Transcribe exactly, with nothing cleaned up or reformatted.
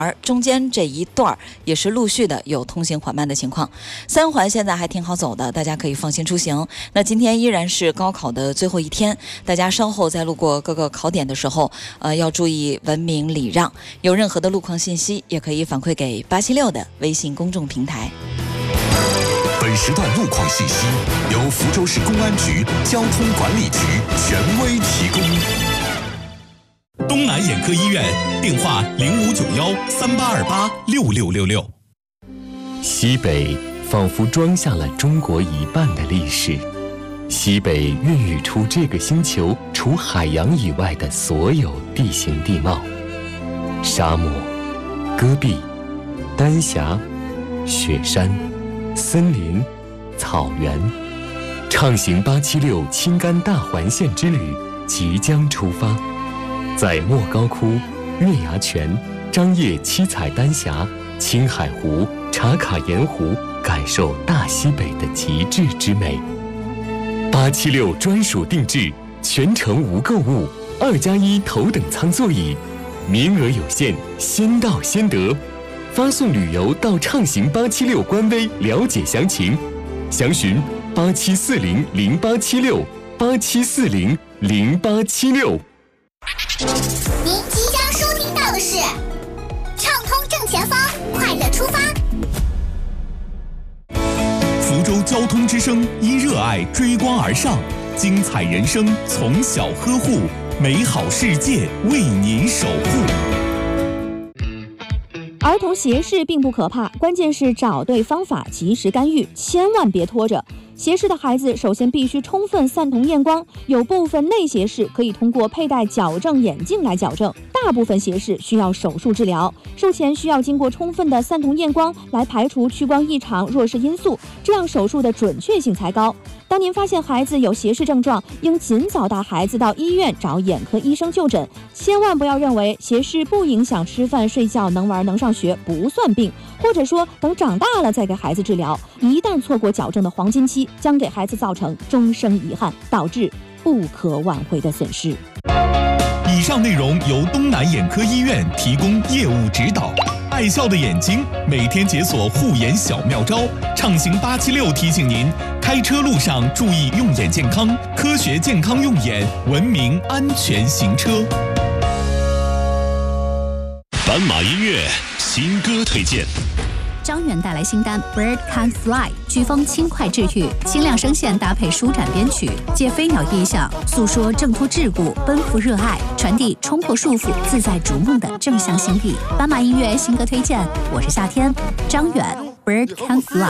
而中间这一段也是陆续的有通行缓慢的情况。三环现在还挺好走的，大家可以放心出行。那今天依然是高考的最后一天，大家稍后在路过各个考点的时候，呃，要注意文明礼让。有任何的路况信息，也可以反馈给八七六的微信公众平台。 本时段路况信息由福州市公安局交通管理局权威提供。 东南眼科医院电话零五九幺三八二八六六六六。 西北仿佛装下了中国一半的历史，西北孕育出这个星球除海洋以外的所有地形地貌：沙漠、戈壁、丹霞、雪山、森林、草原。畅行八七六青甘大环线之旅即将出发。在莫高窟、月牙泉、张掖七彩丹霞、青海湖、茶卡盐湖，感受大西北的极致之美。八七六专属定制，全程无购物，二加一头等舱座椅，名额有限，先到先得。发送旅游到畅行八七六官微了解详情，详询八七四零零八七六八七四零零八七六。 您即将收听到的是畅通正前方，快乐出发。 福州交通之声因热爱追光而上，精彩人生从小呵护，美好世界为您守护。 儿童斜视并不可怕，关键是找对方法，及时干预，千万别拖着。斜视的孩子首先必须充分散瞳验光，有部分内斜视可以通过佩戴矫正眼镜来矫正，大部分斜视需要手术治疗。术前需要经过充分的散瞳验光来排除屈光异常弱势因素，这样手术的准确性才高。当您发现孩子有斜视症状，应尽早带孩子到医院找眼科医生就诊，千万不要认为斜视不影响吃饭睡觉能玩能上学不算病，或者说等长大了再给孩子治疗，一旦错过矫正的黄金期，将给孩子造成终生遗憾，导致不可挽回的损失。 以上内容由东南眼科医院提供业务指导。爱笑的眼睛，每天解锁护眼小妙招。畅行八七六提醒您，开车路上注意用眼健康，科学健康用眼，文明安全行车。 斑马音乐新歌推荐。 张远带来新单 Bird Can Fly， 飓风轻快治愈，清亮声线搭配舒展编曲，借飞鸟意象诉说挣脱桎梏，奔赴热爱，传递冲破束缚，自在逐梦的正向心意。斑马音乐新歌推荐，我是夏天，张远 Bird Can Fly。